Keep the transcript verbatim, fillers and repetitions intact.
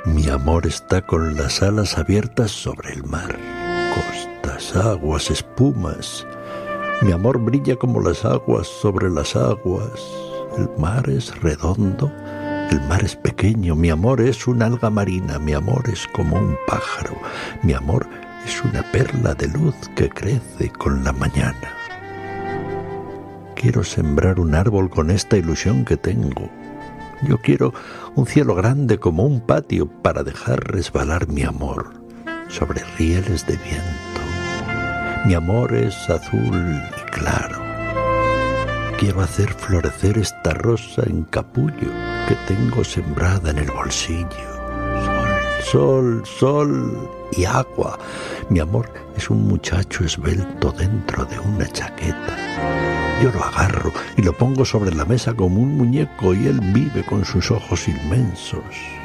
Mi amor está con las alas abiertas sobre el mar, costas, aguas, espumas. Mi amor brilla como las aguas sobre las aguas. El mar es redondo, el mar es pequeño. Mi amor es una alga marina, mi amor es como un pájaro. Mi amor es una perla de luz que crece con la mañana. Quiero sembrar un árbol con esta ilusión que tengo. Yo quiero un cielo grande como un patio para dejar resbalar mi amor sobre rieles de viento. Mi amor es azul y claro. Quiero hacer florecer esta rosa en capullo que tengo sembrada en el bolsillo. Sol, sol, sol y agua. Mi amor es un muchacho esbelto dentro de una chaqueta. Yo lo agarro y lo pongo sobre la mesa como un muñeco y él vive con sus ojos inmensos.